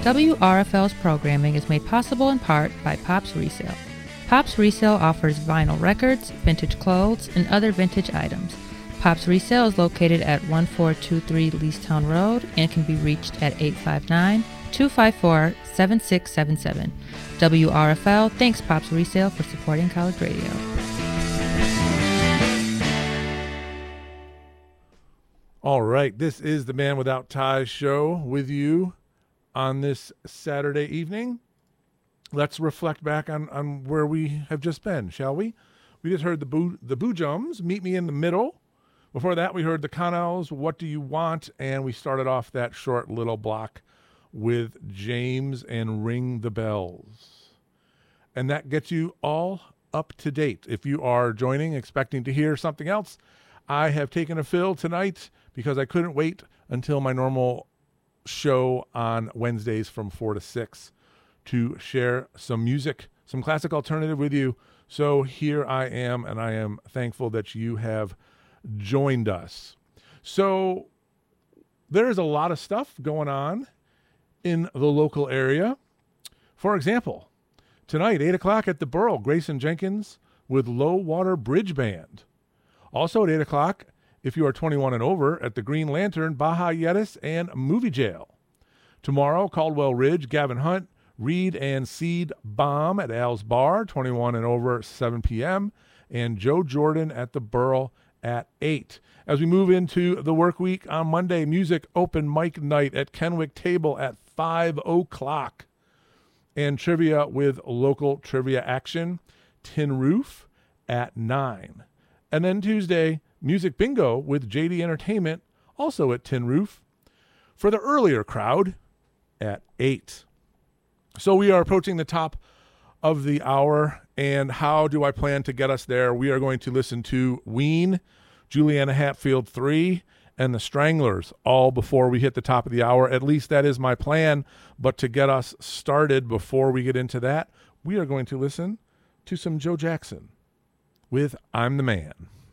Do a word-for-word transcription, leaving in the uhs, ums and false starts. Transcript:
W R F L's programming is made possible in part by Pops Resale. Pops Resale offers vinyl records, vintage clothes, and other vintage items. Pops Resale is located at one four two three Leestown Road and can be reached at eight five nine, two five four, seven six seven seven. W R F L thanks Pops Resale for supporting college radio. All right, this is the Man Without Ties show with you on this Saturday evening. Let's reflect back on, on where we have just been, shall we? We just heard the Boo, the Boojums, Meet Me in the Middle. Before that, we heard the Connells, What Do You Want? And we started off that short little block with James and Ring the Bells. And that gets you all up to date. If you are joining, expecting to hear something else, I have taken a fill tonight because I couldn't wait until my normal show on Wednesdays from four to six to share some music, some classic alternative with you. So here I am, and I am thankful that you have joined us. So there's a lot of stuff going on in the local area. For example, tonight, eight o'clock at the Burl, Grayson Jenkins with Low Water Bridge Band. Also at eight o'clock, if you are twenty-one and over, at the Green Lantern, Baja Yedis and Movie Jail. Tomorrow, Caldwell Ridge, Gavin Hunt, Reed and Seed Bomb at Al's Bar, twenty-one and over, seven p.m., and Joe Jordan at the Burl at eight. As we move into the work week on Monday, music open mic night at Kenwick Table at five o'clock. And trivia with local trivia action, Tin Roof at nine. And then Tuesday, music bingo with J D Entertainment, also at Tin Roof, for the earlier crowd at eight. So we are approaching the top of the hour, and how do I plan to get us there? We are going to listen to Ween, Juliana Hatfield three, and the Stranglers, all before we hit the top of the hour. At least that is my plan. But to get us started before we get into that, we are going to listen to some Joe Jackson with I'm the Man.